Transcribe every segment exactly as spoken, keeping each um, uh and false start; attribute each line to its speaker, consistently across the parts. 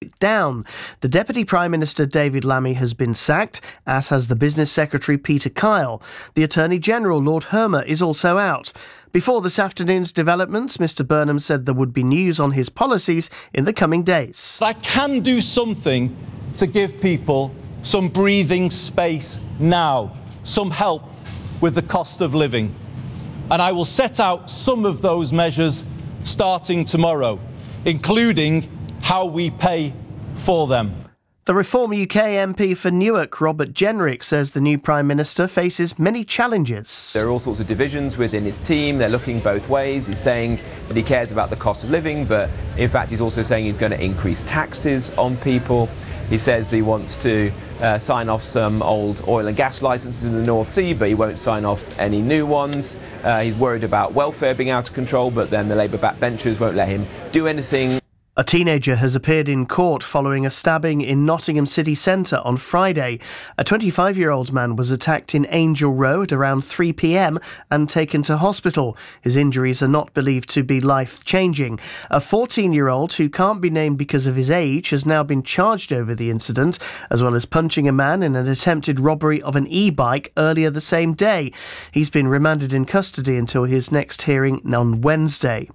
Speaker 1: it down. The Deputy Prime Minister David Lammy has been sacked, as has the Business Secretary Peter Kyle. The Attorney General Lord Hermer is also out. Before this afternoon's developments, Mr Burnham said there would be news on his policies in the coming days.
Speaker 2: I can do something to give people some breathing space now, some help with the cost of living. And I will set out some of those measures starting tomorrow, including how we pay for them.
Speaker 1: The Reform U K M P for Newark, Robert Jenrick, says the new Prime Minister faces many challenges.
Speaker 3: There are all sorts of divisions within his team. They're looking both ways. He's saying that he cares about the cost of living, but in fact he's also saying he's going to increase taxes on people. He says he wants to uh, sign off some old oil and gas licences in the North Sea, but he won't sign off any new ones. Uh, he's worried about welfare being out of control, but then the Labour backbenchers won't let him do anything.
Speaker 1: A teenager has appeared in court following a stabbing in Nottingham city centre on Friday. A twenty-five-year-old man was attacked in Angel Row at around three p m and taken to hospital. His injuries are not believed to be life-changing. A fourteen-year-old who can't be named because of his age has now been charged over the incident, as well as punching a man in an attempted robbery of an e-bike earlier the same day. He's been remanded in custody until his next hearing on Wednesday.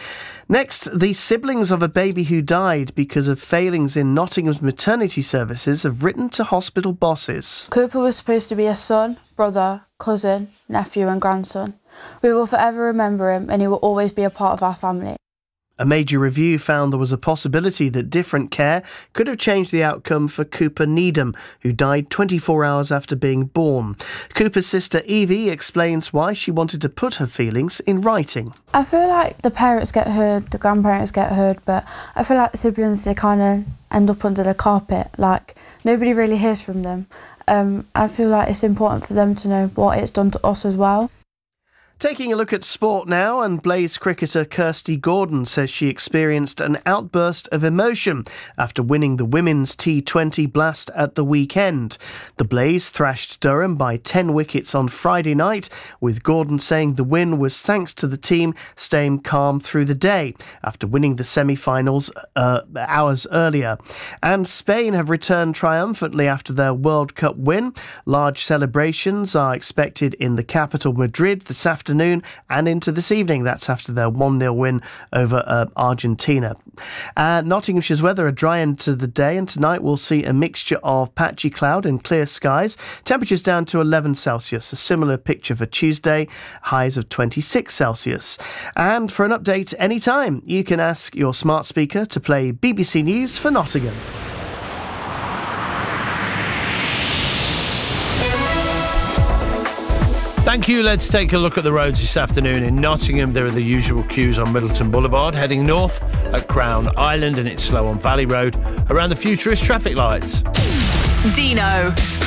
Speaker 1: Next, the siblings of a baby who died because of failings in Nottingham's maternity services have written to hospital bosses.
Speaker 4: Cooper was supposed to be a son, brother, cousin, nephew and grandson. We will forever remember him and he will always be a part of our family.
Speaker 1: A major review found there was a possibility that different care could have changed the outcome for Cooper Needham, who died twenty-four hours after being born. Cooper's sister Evie explains why she wanted to put her feelings in writing.
Speaker 4: I feel like the parents get heard, the grandparents get heard, but I feel like the siblings, they kind of end up under the carpet. Like, nobody really hears from them. Um, I feel like it's important for them to know what it's done to us as well.
Speaker 1: Taking a look at sport now, and Blaze cricketer Kirsty Gordon says she experienced an outburst of emotion after winning the Women's T twenty Blast at the weekend. The Blaze thrashed Durham by ten wickets on Friday night, with Gordon saying the win was thanks to the team staying calm through the day after winning the semi-finals uh, hours earlier. And Spain have returned triumphantly after their World Cup win. Large celebrations are expected in the capital, Madrid, this afternoon. Afternoon and into this evening. That's after their one nil win over uh, Argentina. Uh, Nottinghamshire's weather, a dry end to the day, and tonight we'll see a mixture of patchy cloud and clear skies. Temperatures down to eleven Celsius, a similar picture for Tuesday, highs of twenty-six Celsius. And for an update anytime, you can ask your smart speaker to play B B C News for Nottingham.
Speaker 5: Thank you. Let's take a look at the roads this afternoon. In Nottingham, there are the usual queues on Middleton Boulevard. Heading north at Crown Island, and it's slow on Valley Road around the Futurist traffic lights.
Speaker 6: Dino.